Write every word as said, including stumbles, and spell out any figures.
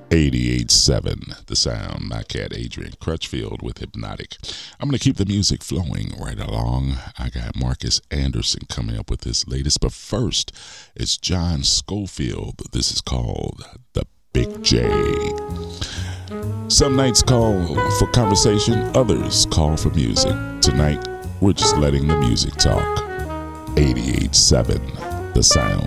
eighty-eight seven The Sound. My cat Adrian Crutchfield with Hypnotic. I'm going to keep the music flowing right along. I got Marcus Anderson coming up with his latest, but first it's John Schofield. This is called The Big J. Some nights call for conversation, others call for music. Tonight we're just letting the music talk. eighty-eight seven The Sound.